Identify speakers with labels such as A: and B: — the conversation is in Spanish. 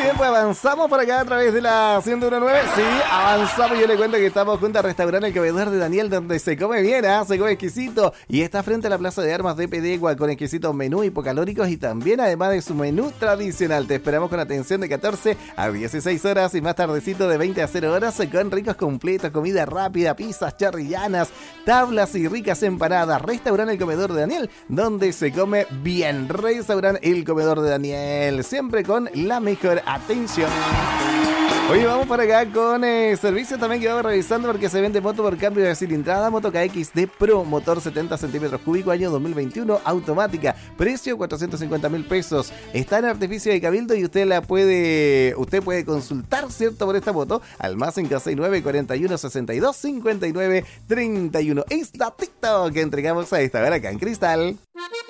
A: bien, pues avanzamos por acá a través de la 119. Sí, avanzamos. Yo le cuento que estamos junto al restaurante El Comedor de Daniel, donde se come bien, se come exquisito. Y está frente a la Plaza de Armas de Pedegua con exquisitos menús hipocalóricos y también además de su menú tradicional. Te esperamos con atención de 14 a 16 horas y más tardecito de 20 a 0 horas con ricos completos, comida rápida, pizzas charrillanas, tablas y ricas empanadas. Restaurante El Comedor de Daniel, donde se come bien. Restaurante El Comedor de Daniel, siempre con la mejor atención. Oye, vamos para acá con servicio también que vamos revisando porque se vende moto por cambio de cilindrada, moto KXD Pro, motor 70 centímetros cúbicos, año 2021, automática, precio 450.000 pesos. Está en artificio de Cabildo y usted puede consultar, ¿cierto?, por esta moto al más 569 41 62 59 31. Es la TikTok que entregamos a esta hora acá en Cristal.